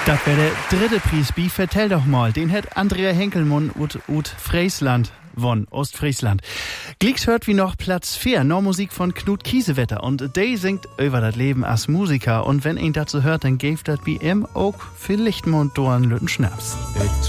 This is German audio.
Das wäre der dritte Preis. Vertell doch mal, den hat Andrea Henkelmann ut Friesland von Ostfriesland. Glicks hört wie noch Platz 4, noch Musik von Knut Kiesewetter und der singt über das Leben als Musiker und wenn ihn dazu hört, dann geeft das wie ihm auch vielleicht mal einen Lütten Schnaps.